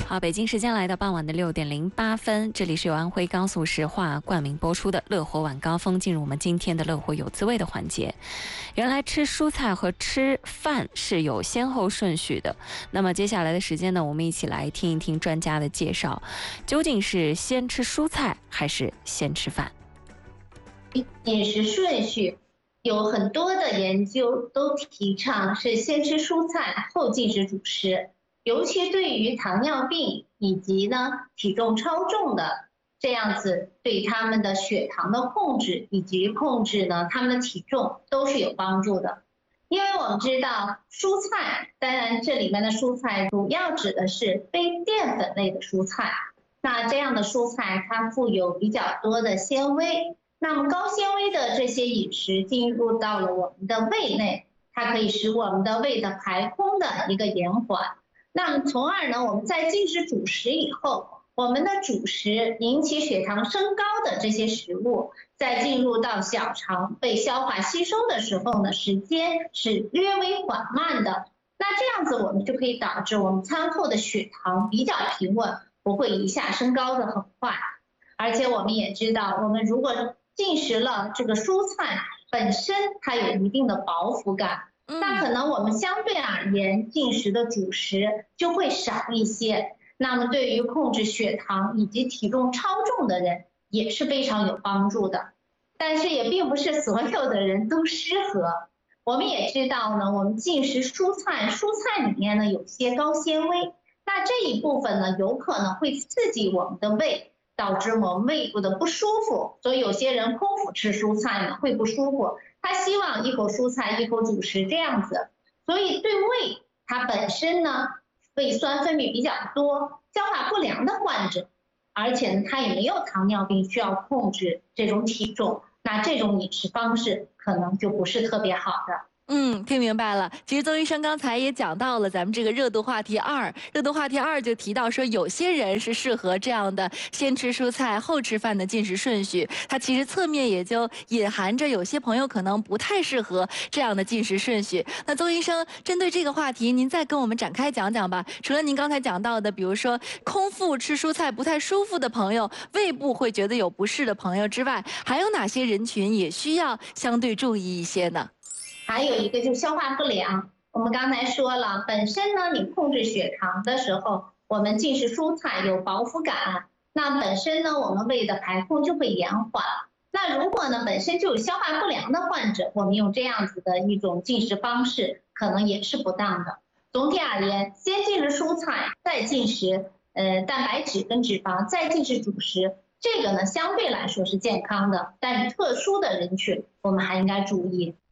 好，北京时间来到傍晚的6:08，这里是由安徽钢速石化冠名播出的乐活晚高峰，进入我们今天的乐活有滋味的环节。原来吃蔬菜和吃饭是有先后顺序的，那么接下来的时间呢，我们一起来听一听专家的介绍，究竟是先吃蔬菜还是先吃饭？ 饮食顺序有很多的研究都提倡是先吃蔬菜后进食主食，尤其对于糖尿病以及体重超重的，这样子对他们的血糖的控制以及控制他们的体重都是有帮助的。因为我们知道蔬菜，当然这里面的蔬菜主要指的是非淀粉类的蔬菜，那这样的蔬菜它富有比较多的纤维，那么高纤维的这些饮食进入到了我们的胃内，它可以使我们的胃的排空的一个延缓。那么从而我们在进食主食以后，我们的主食引起血糖升高的这些食物，在进入到小肠被消化吸收的时候时间是略微缓慢的。那这样子我们就可以导致我们餐后的血糖比较平稳，不会一下升高的很快。而且我们也知道，我们如果进食了这个蔬菜本身它有一定的饱腹感，那可能我们相对而言进食的主食就会少一些，那么对于控制血糖以及体重超重的人也是非常有帮助的。但是也并不是所有的人都适合。我们也知道我们进食蔬菜，蔬菜里面有些高纤维，那这一部分有可能会刺激我们的胃，导致我们胃部的不舒服，所以有些人空腹吃蔬菜会不舒服，他希望一口蔬菜一口主食这样子，所以对胃它本身胃酸分泌比较多，消化不良的患者，而且他也没有糖尿病需要控制这种体重，那这种饮食方式可能就不是特别好的。 听明白了。其实邹医生刚才也讲到了咱们这个热度话题2，热度话题2就提到说，有些人是适合这样的先吃蔬菜后吃饭的进食顺序，它其实侧面也就隐含着有些朋友可能不太适合这样的进食顺序。那邹医生针对这个话题，您再跟我们展开讲讲吧。除了您刚才讲到的，比如说空腹吃蔬菜不太舒服的朋友，胃部会觉得有不适的朋友之外，还有哪些人群也需要相对注意一些呢？ 还有一个就是消化不良，我们刚才说了，本身你控制血糖的时候，我们进食蔬菜有饱腹感，那本身我们胃的排空就会延缓。那如果本身就有消化不良的患者，我们用这样子的一种进食方式，可能也是不当的。总体而言，先进食蔬菜，再进食蛋白质跟脂肪，再进食主食，这个相对来说是健康的，但是特殊的人群我们还应该注意。